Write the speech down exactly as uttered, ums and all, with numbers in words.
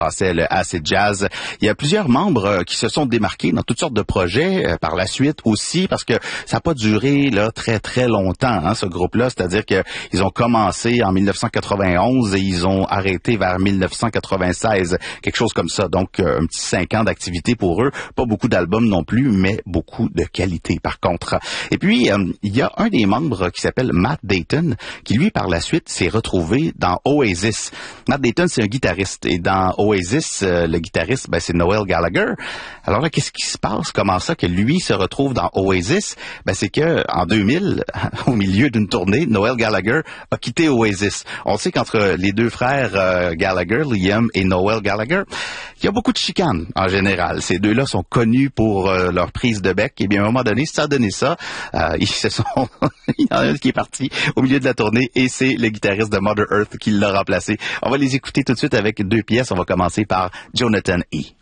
passait le acid jazz. Il y a plusieurs membres euh, qui se sont démarqués dans toutes sortes de projets euh, par la suite aussi, parce que ça n'a pas duré là très très longtemps, hein, ce groupe-là. C'est-à-dire que ils ont commencé en mille neuf cent quatre-vingt-onze et ils ont arrêté vers mille neuf cent quatre-vingt-seize, quelque chose comme ça. Donc euh, un petit cinq ans d'activité pour eux. Pas beaucoup d'albums non plus, mais beaucoup de qualité par contre. Et puis euh, il y a un des membres qui s'appelle Matt Dayton, qui lui par la suite s'est retrouvé dans Oasis. Matt Dayton, c'est un guitariste, et dans Oasis, euh, le guitariste, ben, c'est Noel Gallagher. Alors là, qu'est-ce qui se passe? Comment ça que lui se retrouve dans Oasis? Ben, c'est que en deux mille, au milieu d'une tournée, Noel Gallagher a quitté Oasis. On sait qu'entre les deux frères euh, Gallagher, Liam et Noel Gallagher, il y a beaucoup de chicanes en général. Ces deux-là sont connus pour euh, leur prise de bec. Et bien, à un moment donné, ça a donné ça. Euh, ils se sont... il y en a un qui est parti au milieu de la tournée et c'est le guitariste de Mother Earth qui l'a remplacé. On va les écouter tout de suite avec deux pièces. On va commencer par Jonathan E.